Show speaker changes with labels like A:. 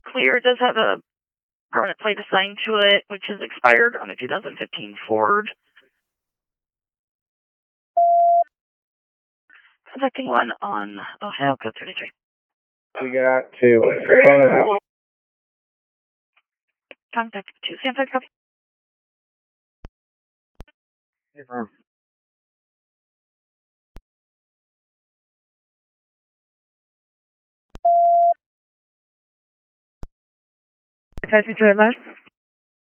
A: clear. It does have a permanent plate assigned to it, which has expired on a 2015 Ford. Contacting one on Ohio Code 33.
B: We got to
A: Contact 2. Samsung copy.
B: Confirm.
A: Attachment to advice.